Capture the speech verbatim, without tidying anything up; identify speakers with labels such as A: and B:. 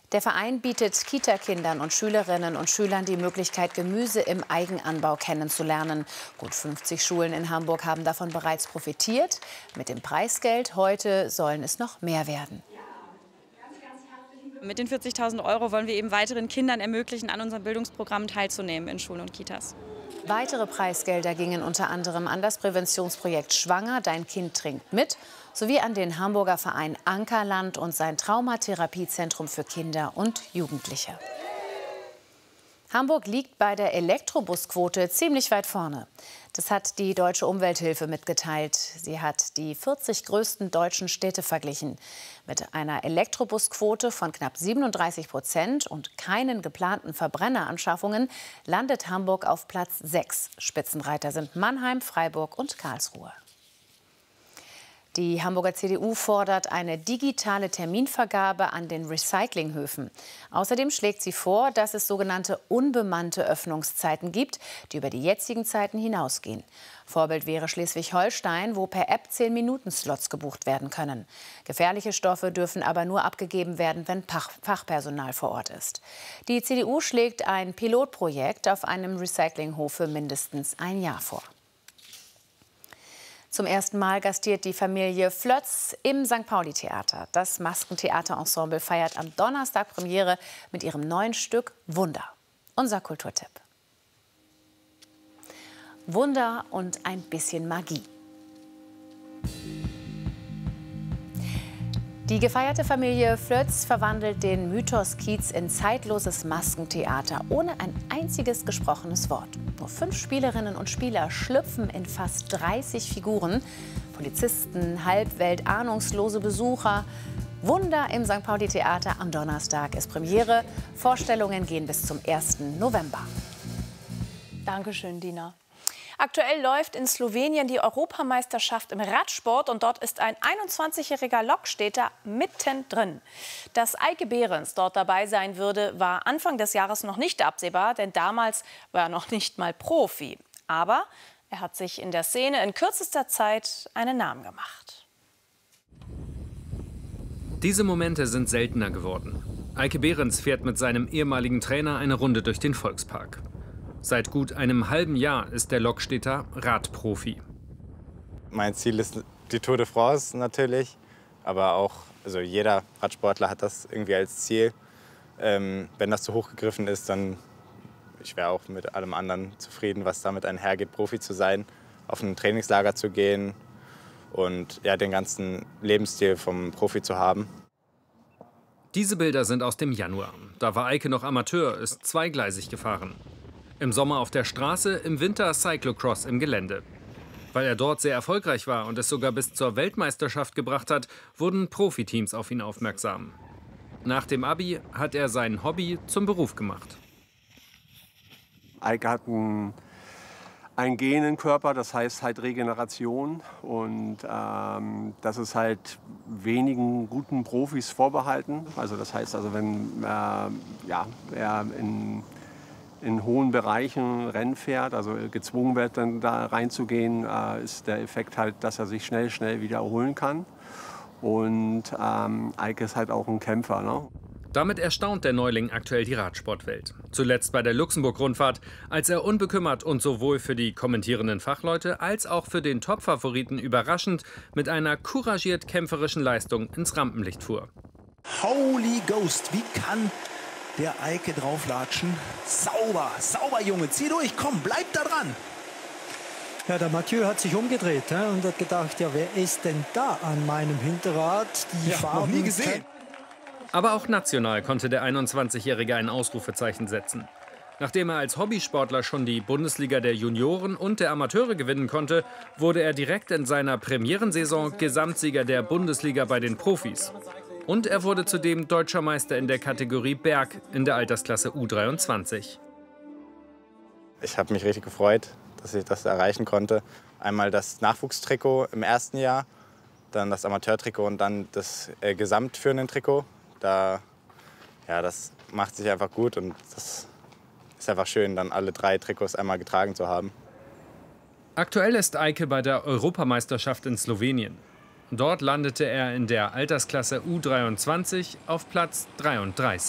A: Der Verein bietet Kita-Kindern und Schülerinnen und Schülern die Möglichkeit, Gemüse im Eigenanbau kennenzulernen. Gut fünfzig Schulen in Hamburg haben davon bereits profitiert. Mit dem Preisgeld heute sollen es noch mehr werden.
B: Mit den vierzigtausend Euro wollen wir eben weiteren Kindern ermöglichen, an unseren Bildungsprogrammen teilzunehmen in Schulen und Kitas.
A: Weitere Preisgelder gingen unter anderem an das Präventionsprojekt Schwanger, dein Kind trinkt mit, sowie an den Hamburger Verein Ankerland und sein Traumatherapiezentrum für Kinder und Jugendliche. Hamburg liegt bei der Elektrobusquote ziemlich weit vorne. Das hat die Deutsche Umwelthilfe mitgeteilt. Sie hat die vierzig größten deutschen Städte verglichen. Mit einer Elektrobusquote von knapp siebenunddreißig Prozent und keinen geplanten Verbrenneranschaffungen landet Hamburg auf Platz sechs. Spitzenreiter sind Mannheim, Freiburg und Karlsruhe. Die Hamburger C D U fordert eine digitale Terminvergabe an den Recyclinghöfen. Außerdem schlägt sie vor, dass es sogenannte unbemannte Öffnungszeiten gibt, die über die jetzigen Zeiten hinausgehen. Vorbild wäre Schleswig-Holstein, wo per App zehn Minuten Slots gebucht werden können. Gefährliche Stoffe dürfen aber nur abgegeben werden, wenn Fachpersonal vor Ort ist. Die C D U schlägt ein Pilotprojekt auf einem Recyclinghof für mindestens ein Jahr vor. Zum ersten Mal gastiert die Familie Flötz im Sankt Pauli-Theater. Das Maskentheaterensemble feiert am Donnerstag Premiere mit ihrem neuen Stück Wunder. Unser Kulturtipp. Wunder und ein bisschen Magie. Die gefeierte Familie Flötz verwandelt den Mythos Kiez in zeitloses Maskentheater ohne ein einziges gesprochenes Wort. Nur fünf Spielerinnen und Spieler schlüpfen in fast dreißig Figuren. Polizisten, Halbwelt, ahnungslose Besucher. Wunder im Sankt Pauli-Theater am Donnerstag ist Premiere. Vorstellungen gehen bis zum ersten November.
C: Dankeschön, Dina. Aktuell läuft in Slowenien die Europameisterschaft im Radsport und dort ist ein einundzwanzigjähriger Lokstädter mittendrin. Dass Eike Behrens dort dabei sein würde, war Anfang des Jahres noch nicht absehbar, denn damals war er noch nicht mal Profi. Aber er hat sich in der Szene in kürzester Zeit einen Namen gemacht.
D: Diese Momente sind seltener geworden. Eike Behrens fährt mit seinem ehemaligen Trainer eine Runde durch den Volkspark. Seit gut einem halben Jahr ist der Lokstädter Radprofi.
E: Mein Ziel ist die Tour de France natürlich, aber auch also jeder Radsportler hat das irgendwie als Ziel. Ähm, wenn das zu hoch gegriffen ist, dann ich wäre auch mit allem anderen zufrieden, was damit einhergeht, Profi zu sein, auf ein Trainingslager zu gehen und ja, den ganzen Lebensstil vom Profi zu haben.
D: Diese Bilder sind aus dem Januar. Da war Eike noch Amateur, ist zweigleisig gefahren. Im Sommer auf der Straße, im Winter Cyclocross im Gelände. Weil er dort sehr erfolgreich war und es sogar bis zur Weltmeisterschaft gebracht hat, wurden Profiteams auf ihn aufmerksam. Nach dem Abi hat er sein Hobby zum Beruf gemacht.
F: Eike hat einen, einen Genenkörper, das heißt halt Regeneration. Und ähm, das ist halt wenigen guten Profis vorbehalten. Also das heißt, also wenn äh, ja, er in in hohen Bereichen Rennen fährt, also gezwungen wird, dann da reinzugehen, äh, ist der Effekt halt, dass er sich schnell, schnell wieder erholen kann. Und ähm, Eike ist halt auch ein Kämpfer. Ne?
D: Damit erstaunt der Neuling aktuell die Radsportwelt. Zuletzt bei der Luxemburg-Rundfahrt, als er unbekümmert und sowohl für die kommentierenden Fachleute als auch für den Topfavoriten überraschend mit einer couragiert kämpferischen Leistung ins Rampenlicht fuhr.
G: Holy Ghost, wie kann der Eike drauflatschen? Sauber, sauber, Junge, zieh durch, komm, bleib da dran.
H: Ja, der Mathieu hat sich umgedreht ja, und hat gedacht, ja, wer ist denn da an meinem Hinterrad? Die
G: ja,
H: Farben
G: noch nie gesehen.
D: Aber auch national konnte der einundzwanzigjährige ein Ausrufezeichen setzen. Nachdem er als Hobbysportler schon die Bundesliga der Junioren und der Amateure gewinnen konnte, wurde er direkt in seiner Premierensaison Gesamtsieger der Bundesliga bei den Profis. Und er wurde zudem Deutscher Meister in der Kategorie Berg in der Altersklasse U dreiundzwanzig.
E: Ich habe mich richtig gefreut, dass ich das erreichen konnte. Einmal das Nachwuchstrikot im ersten Jahr, dann das Amateurtrikot und dann das äh, gesamtführende Trikot. Da, ja, das macht sich einfach gut und das ist einfach schön, dann alle drei Trikots einmal getragen zu haben.
D: Aktuell ist Eike bei der Europameisterschaft in Slowenien. Dort landete er in der Altersklasse U dreiundzwanzig auf Platz dreiunddreißig.